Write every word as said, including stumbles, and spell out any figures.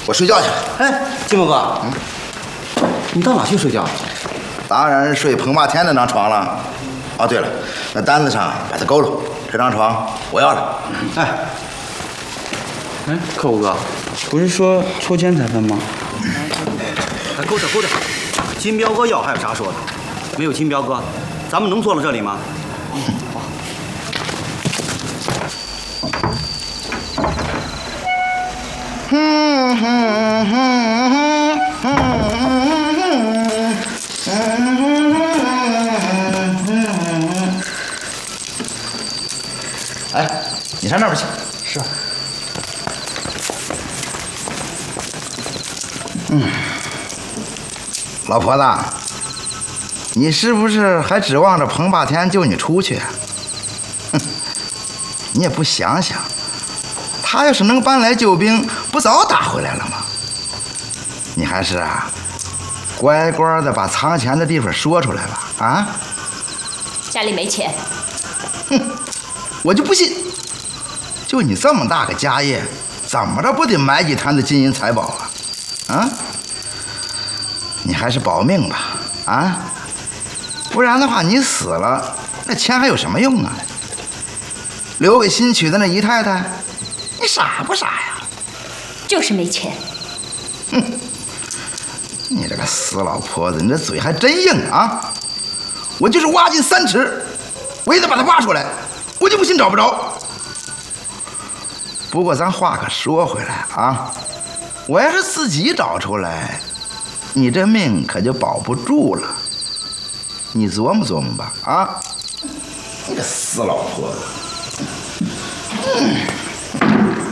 我睡觉去了。 哎，金宝哥，嗯，你到哪去睡觉？ 当然是睡彭霸天那张床了。哦，对了，那单子上把它勾了，这张床我要了。 哎，哎，客户哥，不是说抽签才分吗？哎，勾着勾着，金彪哥要还有啥说的？没有金彪哥，咱们能坐到这里吗？好。 哼哼哼哼哎，你上那边去。 是。 嗯，老婆子，你是不是还指望着彭霸天救你出去？哼，你也不想想，他要是能搬来救兵，不早打回来了吗？你还是啊，乖乖的把藏钱的地方说出来吧。啊？ 家里没钱。 哼，我就不信，就你这么大个家业，怎么着不得买几坛子金银财宝啊？啊？你还是保命吧。啊？不然的话，你死了，那钱还有什么用啊？留给新娶的那姨太太，你傻不傻呀？ 就是没钱。 哼，你这个死老婆子，你这嘴还真硬啊！我就是挖进三尺，我也得把它挖出来，我就不信找不着。不过咱话可说回来啊，我要是自己找出来，你这命可就保不住了。你琢磨琢磨吧，啊！你个死老婆子！嗯